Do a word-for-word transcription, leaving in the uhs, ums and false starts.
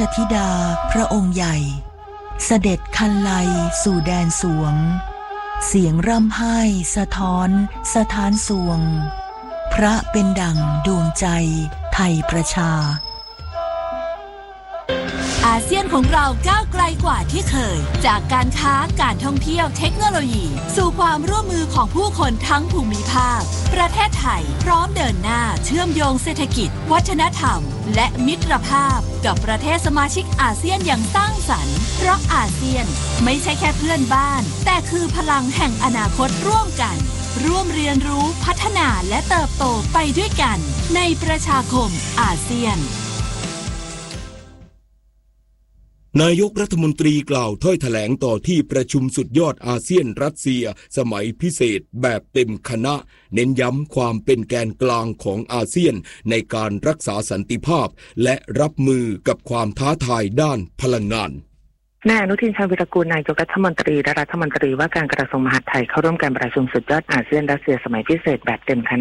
ธิดาพระองค์ใหญ่เสด็จคันไลสู่แดนสวงเสียงร่ำไห้สะท้อนสถานสวงพระเป็นดั่งดวงใจไทยประชาอาเซียนของเราก้าวไกลกว่าที่เคยจากการค้าการท่องเที่ยวเทคโนโลยีสู่ความร่วมมือของผู้คนทั้งภูมิภาคประเทศไทยพร้อมเดินหน้าเชื่อมโยงเศรษฐกิจวัฒนธรรมและมิตรภาพกับประเทศสมาชิกอาเซียนอย่างสร้างสรรค์เพราะอาเซียนไม่ใช่แค่เพื่อนบ้านแต่คือพลังแห่งอนาคตร่วมกันร่วมเรียนรู้พัฒนาและเติบโตไปด้วยกันในประชาคมอาเซียนนายกรัฐมนตรีกล่าวถ้อยแถลงต่อที่ประชุมสุดยอดอาเซียนรัสเซียสมัยพิเศษแบบเต็มคณะเน้นย้ำความเป็นแกนกลางของอาเซียนในการรักษาสันติภาพและรับมือกับความท้าทายด้านพลังงานนายอนุทินชาญวิรากูลนายกรัฐมนตรีและรัฐมนตรีว่าการกระทรวงมหาดไทยเข้าร่วมการประชุมสุดยอดอาเซียนรัสเซียสมัยพิเศษแบบเต็มคณะ